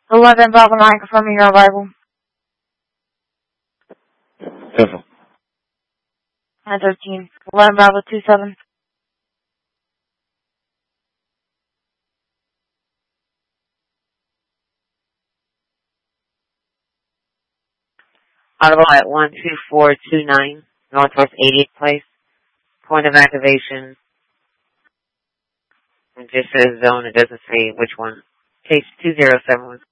11 Bravo 9, confirming your arrival. Cancel. 913. 11 Bravo 27. Audible at 12429 Northwest 80th Place. Point of activation. It just says zone. It doesn't say which one. Case 2071.